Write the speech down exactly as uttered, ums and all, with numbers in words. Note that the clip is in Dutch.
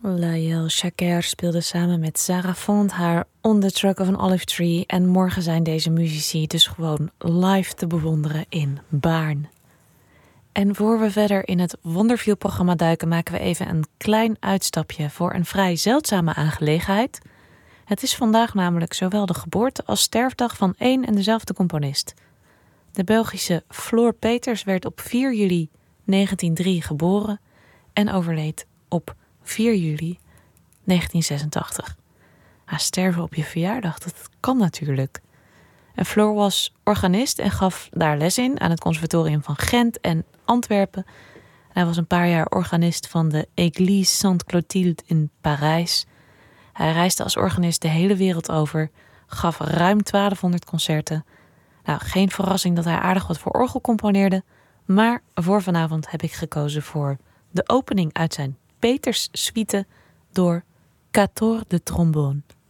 Lael Chaker speelde samen met Sarah Font haar On the Truck of an Olive Tree. En morgen zijn deze muzici dus gewoon live te bewonderen in Baarn. En voor we verder in het Wonderview-programma duiken, maken we even een klein uitstapje voor een vrij zeldzame aangelegenheid. Het is vandaag namelijk zowel de geboorte als sterfdag van één en dezelfde componist. De Belgische Floor Peters werd op vier juli negentien drie geboren en overleed op vier juli negentien zesentachtig. Ah, sterven op je verjaardag, dat kan natuurlijk. En Floor was organist en gaf daar les in aan het conservatorium van Gent en Antwerpen. En hij was een paar jaar organist van de Église Sainte-Clotilde in Parijs. Hij reisde als organist de hele wereld over, gaf ruim twaalfhonderd concerten. Nou, geen verrassing dat hij aardig wat voor orgel componeerde, maar voor vanavond heb ik gekozen voor de opening uit zijn Peters suite door Quatuor de Trombone.